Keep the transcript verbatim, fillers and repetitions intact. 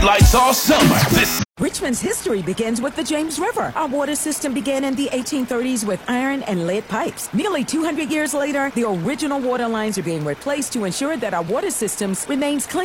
lights all summer. This Richmond's history begins with the James River. Our water system began in the eighteen thirties with iron and lead pipes. Nearly two hundred years later, the original water lines are being replaced to ensure that our water systems remains clean.